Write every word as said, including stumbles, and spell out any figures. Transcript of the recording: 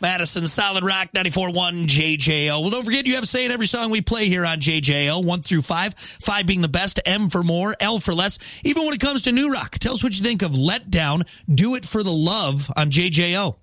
Madison, Solid Rock, ninety-four point one J J O. Well, don't forget you have a say in every song we play here on J J O, one through five. Five being the best, M for more, L for less. Even when it comes to new rock, tell us what you think of Let Down, Do It for the Love on J J O.